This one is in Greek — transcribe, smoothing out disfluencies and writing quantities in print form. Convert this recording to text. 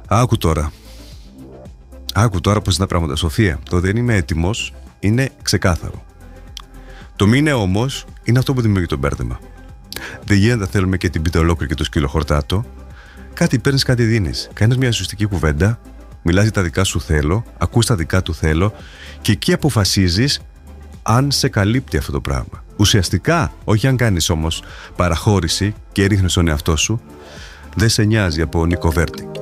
Άκου τώρα πως είναι τα πράγματα. Σοφία, το δεν είμαι έτοιμος είναι ξεκάθαρο. Το μη είναι όμως είναι αυτό που δημιουργεί το μπέρδεμα. Δεν γίνεται να θέλουμε και την πίτα ολόκληρη και το σκύλο χορτάτο. Κάτι παίρνεις, κάτι δίνεις. Κάνεις μια ουσιαστική κουβέντα, μιλάς για τα δικά σου θέλω, ακούς τα δικά του θέλω και εκεί αποφασίζεις αν σε καλύπτει αυτό το πράγμα. Ουσιαστικά, όχι αν κάνεις όμως παραχώρηση και ρίχνεις τον εαυτό σου, δεν σε νοιάζει από Νίκο Βέρτη.